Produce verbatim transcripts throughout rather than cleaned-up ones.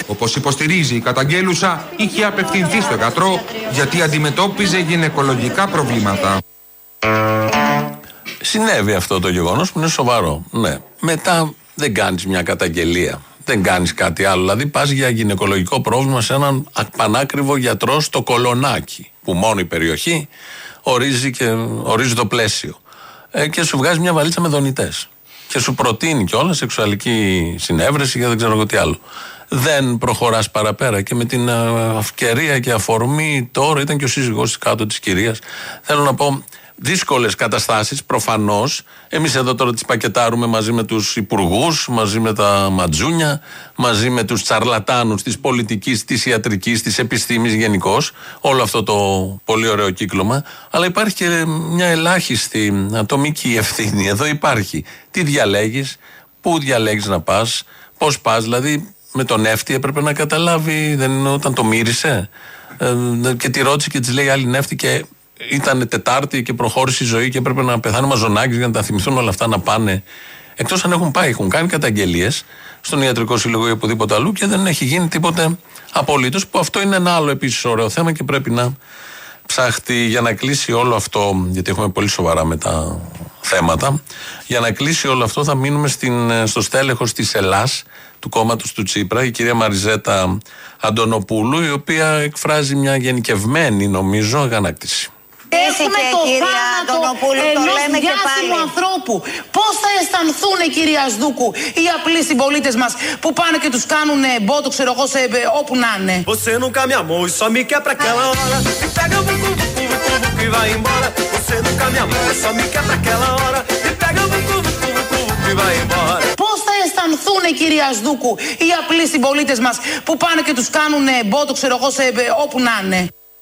Όπως υποστηρίζει η καταγγέλουσα, είχε απευθυνθεί στο γιατρό γιατί αντιμετώπιζε γυναικολογικά προβλήματα. Συνέβη αυτό το γεγονός που είναι σοβαρό. Ναι. Μετά δεν κάνεις μια καταγγελία. Δεν κάνεις κάτι άλλο. Δηλαδή πας για γυναικολογικό πρόβλημα σε έναν πανάκριβο γιατρό στο Κολονάκι, που μόνο η περιοχή ορίζει, και, ορίζει το πλαίσιο. Ε, και σου βγάζει μια βαλίτσα με δονητές. Και σου προτείνει κιόλας σεξουαλική συνέβρεση και δεν ξέρω εγώ τι άλλο. Δεν προχωράς παραπέρα. Και με την ευκαιρία και αφορμή, τώρα ήταν και ο σύζυγός κάτω της κυρίας. Θέλω να πω, δύσκολες καταστάσεις, προφανώς. Εμείς εδώ τώρα τις πακετάρουμε μαζί με τους υπουργούς, μαζί με τα ματζούνια, μαζί με τους τσαρλατάνους της πολιτικής, της ιατρικής, της επιστήμης γενικώς. Όλο αυτό το πολύ ωραίο κύκλωμα. Αλλά υπάρχει και μια ελάχιστη ατομική ευθύνη. Εδώ υπάρχει. Τι διαλέγεις, πού διαλέγεις να πας, πώς πας. Δηλαδή με τον νεύτη έπρεπε να καταλάβει, δεν είναι όταν το μύρισε. Ε, και τη ρώτησε και της λέει άλλη νεύτη και ήταν Τετάρτη και προχώρησε η ζωή και έπρεπε να πεθάνει ο Μαζονάκης για να τα θυμηθούν όλα αυτά να πάνε. Εκτός αν έχουν πάει, έχουν κάνει καταγγελίες στον Ιατρικό Σύλλογο ή οπουδήποτε αλλού και δεν έχει γίνει τίποτε απολύτως. Που αυτό είναι ένα άλλο επίσης ωραίο θέμα και πρέπει να ψάχτη για να κλείσει όλο αυτό. Γιατί έχουμε πολύ σοβαρά με τα θέματα. Για να κλείσει όλο αυτό θα μείνουμε στην, στο στέλεχος της Ελλάς, του κόμματος του Τσίπρα, η κυρία Μαριζέτα Αντωνοπούλου, η οποία εκφράζει μια γενικευμένη, νομίζω, αγανάκτηση. Έχουμε το θάνατο ενός διάσημου ανθρώπου. Πώς θα αισθανθούν, κυρία Σδούκου, οι απλοί συμπολίτες μας που πάνε και τους κάνουν μπότο, ξέρω εγώ, σε όπου να είναι. Você nunca me amou e só me quer pra aquela hora. Me pega vucu vucu vucu que vai embora. Você nunca me amou e só me quer pra aquela hora. Me pega vucu vucu vucu que vai embora. Πώς θα αισθανθούν, κυρία Σδούκου, οι απλοί συμπολίτες μας που πάνε και τους κάνουν μπότο, ξέρω εγώ, σε όπου να είναι.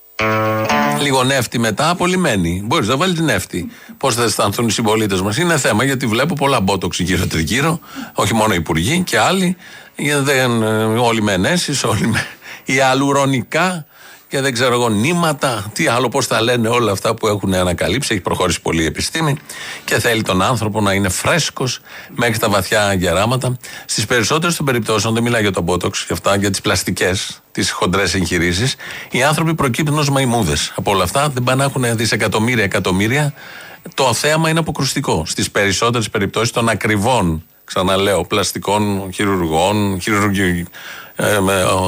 Λίγο νεύτη μετά, απολυμμένη. Μπορείς να βάλεις την νεύτη. Πώς θα αισθανθούν οι συμπολίτες μας. Είναι θέμα γιατί βλέπω πολλά μπότοξ γύρω τριγύρω. Όχι μόνο οι υπουργοί και άλλοι. Δεν, όλοι με ενέσεις, όλοι με ιαλουρονικά και δεν ξέρω εγώ νήματα. Τι άλλο, πώς τα λένε όλα αυτά που έχουν ανακαλύψει. Έχει προχωρήσει πολύ η επιστήμη και θέλει τον άνθρωπο να είναι φρέσκος μέχρι τα βαθιά γεράματα. Στις περισσότερες των περιπτώσεων, δεν μιλάω για το μπότοξ, για αυτά, για τις πλαστικές, τις χοντρές εγχειρήσεις, οι άνθρωποι προκύπτουν ως μαϊμούδες. Από όλα αυτά δεν πάνε να έχουν δισεκατομμύρια, εκατομμύρια. Το θέαμα είναι αποκρουστικό. Στις περισσότερες περιπτώσεις των ακριβών, ξαναλέω, πλαστικών χειρουργών, χειρουργικών. Ε,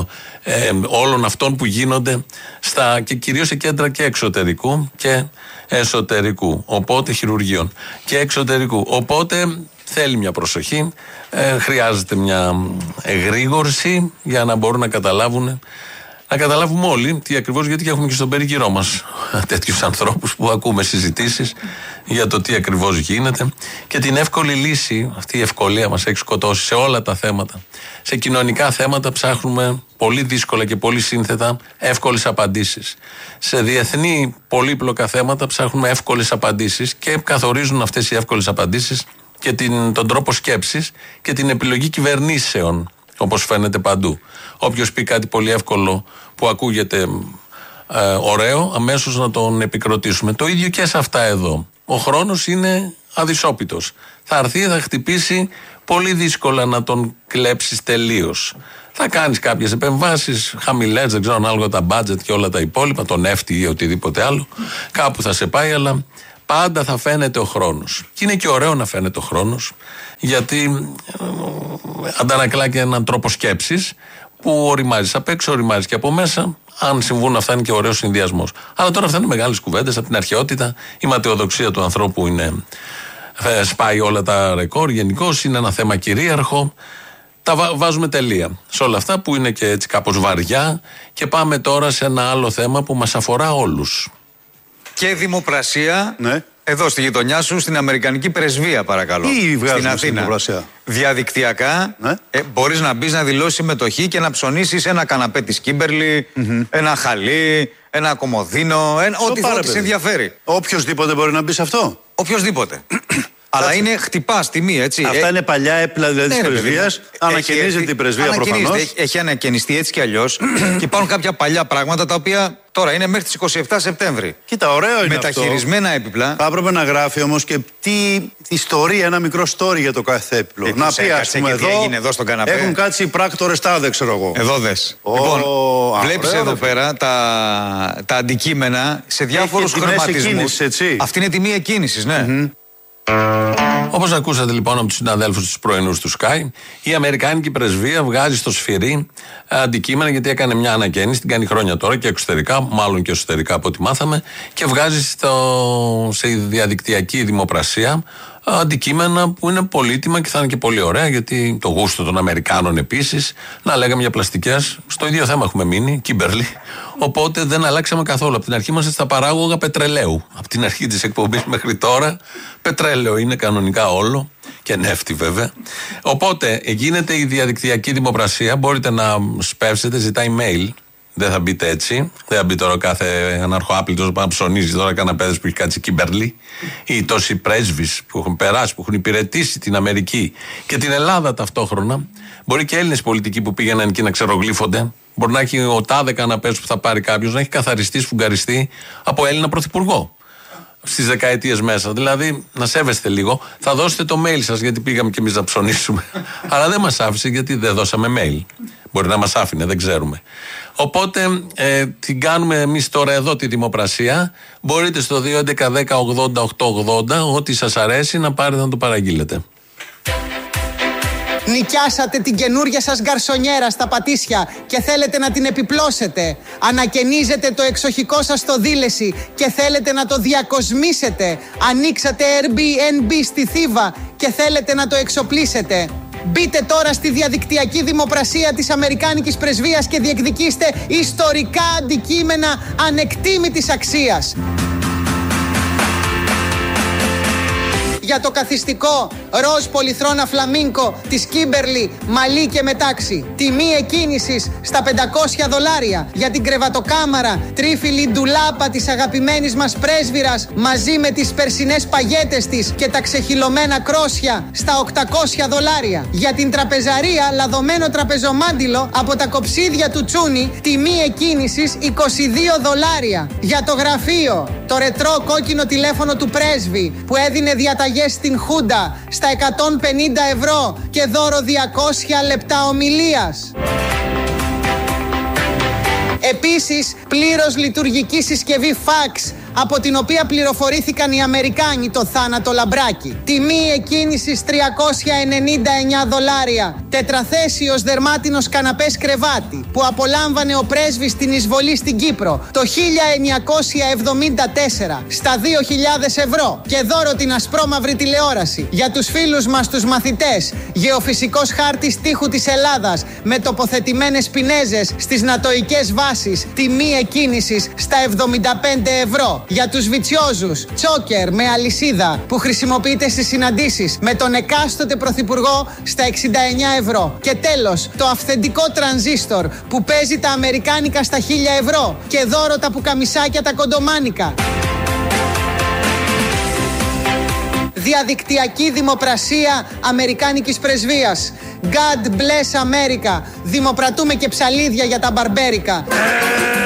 ε, όλων αυτών που γίνονται στα, και κυρίως σε κέντρα και εξωτερικού και εσωτερικού, οπότε χειρουργείων και εξωτερικού, οπότε θέλει μια προσοχή, ε, χρειάζεται μια εγρήγορση για να μπορούν να καταλάβουν, να καταλάβουμε όλοι τι ακριβώς, γιατί έχουμε και στον περίγυρό μας τέτοιους ανθρώπους που ακούμε συζητήσεις για το τι ακριβώς γίνεται και την εύκολη λύση. Αυτή η ευκολία μας έχει σκοτώσει σε όλα τα θέματα. Σε κοινωνικά θέματα ψάχνουμε πολύ δύσκολα και πολύ σύνθετα εύκολες απαντήσεις. Σε διεθνή πολύπλοκα θέματα ψάχνουμε εύκολες απαντήσεις και καθορίζουν αυτές οι εύκολες απαντήσεις και την, τον τρόπο σκέψης και την επιλογή κυβερνήσεων, όπως φαίνεται παντού. Όποιος πει κάτι πολύ εύκολο που ακούγεται ε, ωραίο, αμέσως να τον επικροτήσουμε. Το ίδιο και σε αυτά εδώ. Ο χρόνος είναι αδυσόπιτος. Θα έρθει, θα χτυπήσει, πολύ δύσκολα να τον κλέψεις τελείως. Θα κάνεις κάποιες επεμβάσεις χαμηλές, δεν ξέρω ανάλογα τα budget και όλα τα υπόλοιπα, τον νεύτη ή οτιδήποτε άλλο. Κάπου θα σε πάει, αλλά πάντα θα φαίνεται ο χρόνος. Και είναι και ωραίο να φαίνεται ο χρόνος, γιατί ε, αντανακλά και έναν τρόπο σκέψης που οριμάζεις απ' έξω, οριμάζεις και από μέσα. Αν συμβούν αυτά, είναι και ωραίος συνδυασμός. Αλλά τώρα αυτά είναι μεγάλες κουβέντες από την αρχαιότητα. Η ματαιοδοξία του ανθρώπου είναι, σπάει όλα τα ρεκόρ. Γενικώς είναι ένα θέμα κυρίαρχο. Τα βά, βάζουμε τελεία σε όλα αυτά που είναι και έτσι κάπως βαριά. Και πάμε τώρα σε ένα άλλο θέμα που μας αφορά όλους. Και δημοπρασία. Ναι. Εδώ στη γειτονιά σου, στην Αμερικανική Πρεσβεία, παρακαλώ. Τι βγάζουμε στην Αθήνα. Δημοπρασία. Διαδικτυακά, ναι. ε, μπορείς να μπεις να δηλώσεις συμμετοχή και να ψωνίσεις ένα καναπέ της Κίμπερλι, mm-hmm. ένα χαλί, ένα κομμωδίνο, ένα, ό,τι σε ενδιαφέρει. Οποιοςδήποτε μπορεί να μπει σε αυτό. Οποιοςδήποτε. Αλλά είναι χτυπάς τιμή, έτσι. Αυτά ε, είναι παλιά έπλα δηλαδή, ναι, της πρεσβείας. Ανακαινίζεται η πρεσβεία προφανώς. Έχει, έχει ανακαινιστεί έτσι κι αλλιώς. Και υπάρχουν κάποια παλιά πράγματα τα οποία Τώρα είναι μέχρι τις είκοσι επτά Σεπτέμβρη. Κοίτα, ωραίο είναι αυτό. Μεταχειρισμένα έπιπλα. Θα έπρεπε να γράφει όμως και τι ιστορία, ένα μικρό story για το κάθε έπιπλο. Ε, να πει, ας πούμε, εδώ, εδώ στον καναπέ. Έχουν κάτσει οι πράκτορες τάδε, ξέρω εγώ. Εδώ δες. Oh, λοιπόν, α, βλέπεις ωραίο, εδώ ρε. πέρα τα, τα αντικείμενα σε διάφορους χρωματισμούς. Αυτή είναι τιμή εκκίνησης, ναι. Mm-hmm. Όπως ακούσατε λοιπόν από τους συναδέλφους τους πρωινούς του Sky, η Αμερικάνικη πρεσβεία βγάζει στο σφυρί αντικείμενα, γιατί έκανε μια ανακαίνιση, την κάνει χρόνια τώρα και εξωτερικά, μάλλον και εσωτερικά από ό,τι μάθαμε, και βγάζει στο, σε διαδικτυακή δημοπρασία αντικείμενα που είναι πολύτιμα και θα είναι και πολύ ωραία, γιατί το γούστο των Αμερικάνων επίσης. Να λέγαμε για πλαστικές, στο ίδιο θέμα έχουμε μείνει, Κίμπερλι. Οπότε δεν αλλάξαμε καθόλου. Από την αρχή είμαστε στα παράγωγα πετρελαίου. Από την αρχή της εκπομπής μέχρι τώρα, πετρέλαιο είναι κανονικά όλο. Και νεύτη βέβαια. Οπότε γίνεται η διαδικτυακή δημοπρασία. Μπορείτε να σπεύσετε, ζητάει mail. Δεν θα μπείτε έτσι. Δεν θα μπει τώρα κάθε αναρχοάπλητος που ψωνίζει τώρα καναπέδες που έχει κάτσει Κίμπερλι, ή τόσοι πρέσβεις που έχουν περάσει, που έχουν υπηρετήσει την Αμερική και την Ελλάδα ταυτόχρονα. Μπορεί και Έλληνες πολιτικοί που πήγαιναν εκεί να ξερογλύφονται. Μπορεί να έχει ο τάδε καναπές που θα πάρει κάποιος να έχει καθαριστεί, σφουγγαριστεί από Έλληνα πρωθυπουργό στις δεκαετίες μέσα. Δηλαδή, να σέβεστε λίγο. Θα δώσετε το mail σας, γιατί πήγαμε κι εμείς να ψωνίσουμε. Αλλά δεν μας άφησε, γιατί δεν δώσαμε mail. Μπορεί να μας άφηνε, δεν ξέρουμε. Οπότε ε, την κάνουμε εμείς τώρα εδώ τη δημοπρασία. Μπορείτε στο δύο έντεκα δέκα ογδόντα οκτώ ογδόντα, ό,τι σας αρέσει, να πάρετε να το παραγγείλετε. Νοικιάσατε την καινούργια σας γκαρσονιέρα στα Πατήσια και θέλετε να την επιπλώσετε. Ανακαινίζετε το εξοχικό σας στο Δήλεση και θέλετε να το διακοσμήσετε. Ανοίξατε Airbnb στη Θήβα και θέλετε να το εξοπλίσετε. Μπείτε τώρα στη διαδικτυακή δημοπρασία της Αμερικάνικης πρεσβείας και διεκδικήστε ιστορικά αντικείμενα ανεκτήμητης αξίας. Για το καθιστικό ροζ πολυθρόνα φλαμίνκο της Κίμπερλι, μαλλί και μετάξι. Τιμή εκκίνησης στα πεντακόσια δολάρια. Για την κρεβατοκάμαρα τρίφυλλη ντουλάπα της αγαπημένης μας πρέσβυρας, μαζί με τις περσινές παγέτες της και τα ξεχυλωμένα κρόσια, στα οκτακόσια δολάρια. Για την τραπεζαρία λαδωμένο τραπεζομάντιλο από τα κοψίδια του Τσούνι, τιμή εκκίνησης είκοσι δύο δολάρια. Για το γραφείο, το ρετρό κόκκινο τηλέφωνο του πρέσβη που έδινε διαταγές στην Χούντα στα εκατόν πενήντα ευρώ και δώρο διακόσια λεπτά ομιλίας. Επίσης, πλήρως λειτουργική συσκευή φαξ, από την οποία πληροφορήθηκαν οι Αμερικάνοι, το θάνατο λαμπράκι. Τιμή εκκίνησης τριακόσια ενενήντα εννέα δολάρια. Τετραθέσιος δερμάτινος καναπές κρεβάτι που απολάμβανε ο πρέσβης στην εισβολή στην Κύπρο το χίλια εννιακόσια εβδομήντα τέσσερα στα δύο χιλιάδες ευρώ. Και δώρο την ασπρόμαυρη τηλεόραση. Για τους φίλους μας τους μαθητές, γεωφυσικός χάρτης τείχου της Ελλάδας με τοποθετημένες πινέζες στις νατοικές βάσεις. Τιμή εκκίνησης στα εβδομήντα πέντε ευρώ. Για τους βιτσιόζους, τσόκερ με αλυσίδα που χρησιμοποιείται στις συναντήσεις με τον εκάστοτε πρωθυπουργό στα εξήντα εννέα ευρώ. Και τέλος, το αυθεντικό τρανζίστορ που παίζει τα αμερικάνικα στα χίλια ευρώ και δώρο τα πουκαμισάκια τα κοντομάνικα. Διαδικτυακή δημοπρασία Αμερικάνικης πρεσβείας. God bless America. Δημοπρατούμε και ψαλίδια για τα μπαρμπέρικα.